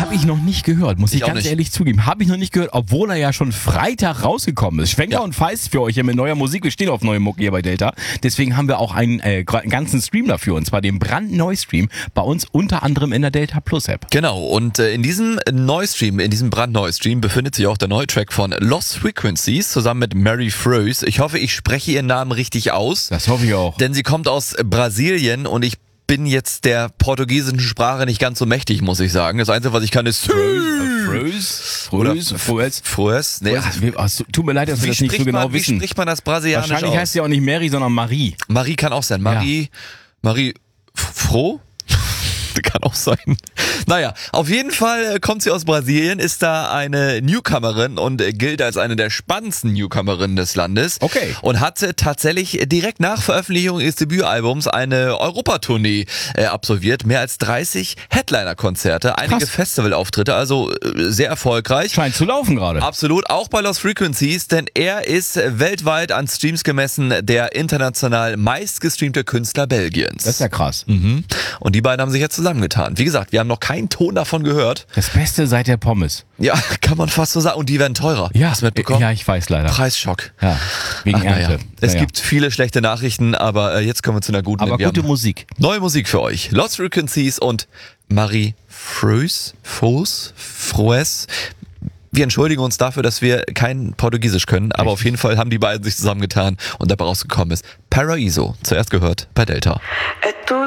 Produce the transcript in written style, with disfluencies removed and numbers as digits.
Habe ich noch nicht gehört, muss ich auch ganz nicht. ehrlich zugeben. Habe ich noch nicht gehört, obwohl er ja schon Freitag rausgekommen ist. Schwenker und Feist für euch hier mit neuer Musik. Wir stehen auf neue Mucke hier bei Delta. Deswegen haben wir auch einen ganzen Stream dafür, und zwar den brandneu-Stream bei uns unter anderem in der Delta Plus App. Genau, und in diesem Neustream, in diesem brandneuen Stream befindet sich auch der neue Track von Lost Frequencies zusammen mit Mary Froese. Ich hoffe, ich spreche ihren Namen richtig aus. Das hoffe ich auch. Denn sie kommt aus Brasilien und ich bin jetzt der portugiesischen Sprache nicht ganz so mächtig, muss ich sagen. Das Einzige, was ich kann, ist Froes. Nee, Tut mir leid, dass wir das nicht so genau wie wissen. spricht man das brasilianisch Wahrscheinlich aus? heißt sie auch nicht Mary, sondern Marie. Marie kann auch sein. Marie Froh? Kann auch sein. Naja, auf jeden Fall kommt sie aus Brasilien, ist da eine Newcomerin und gilt als eine der spannendsten Newcomerinnen des Landes. Okay. Und hat tatsächlich direkt nach Veröffentlichung ihres Debütalbums eine Europatournee absolviert. Mehr als 30 Headliner-Konzerte, einige Festivalauftritte, also sehr erfolgreich. Scheint zu laufen gerade. Absolut, auch bei Lost Frequencies, denn er ist weltweit an Streams gemessen der international meistgestreamte Künstler Belgiens. Das ist ja krass. Und die beiden haben sich jetzt zusammengetan. Wie gesagt, wir haben noch keinen Ton davon gehört. Das Beste seit der Pommes. Ja, kann man fast so sagen. Und die werden teurer. Ja, Hast du mitbekommen? ja, ich weiß leider. Preisschock. Ja, wegen Ernte. Naja. Es gibt viele schlechte Nachrichten, aber jetzt kommen wir zu einer guten. Aber Wir gute haben Musik. neue Musik für euch. Lost Frequencies und Marie Froes. Wir entschuldigen uns dafür, dass wir kein Portugiesisch können, aber auf jeden Fall haben die beiden sich zusammengetan und dabei rausgekommen ist Paraíso. Zuerst gehört bei Delta.